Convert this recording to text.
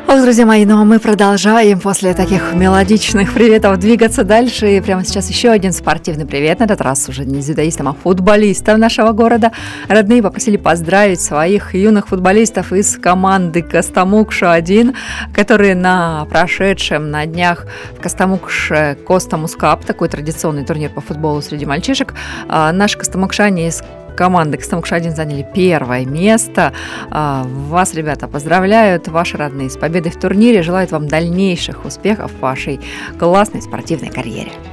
Ох, друзья мои, ну а мы продолжаем после таких мелодичных приветов двигаться дальше. И прямо сейчас еще один спортивный привет. На этот раз уже не дзюдоистам, а футболистам нашего города. Родные попросили поздравить своих юных футболистов из команды Костомукша-1, которые на прошедшем на днях в Костомукше Костомус Кап, такой традиционный турнир по футболу среди мальчишек, наши костомукшане из команды Костомукша-1 заняли первое место. Вас, ребята, поздравляют, ваши родные, с победой в турнире. Желают вам дальнейших успехов в вашей классной спортивной карьере.